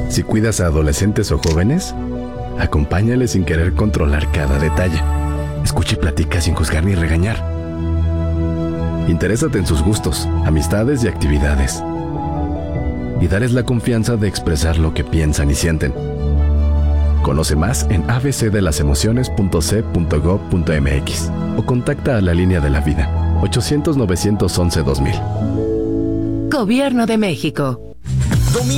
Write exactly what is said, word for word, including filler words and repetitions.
Si cuidas a adolescentes o jóvenes, acompáñales sin querer controlar cada detalle. Escucha y platica sin juzgar ni regañar. Interésate en sus gustos, amistades y actividades. Y dales la confianza de expresar lo que piensan y sienten. Conoce más en a b c de las emociones punto c punto gov punto m x o contacta a la Línea de la Vida ochocientos, novecientos once, dos mil. Gobierno de México.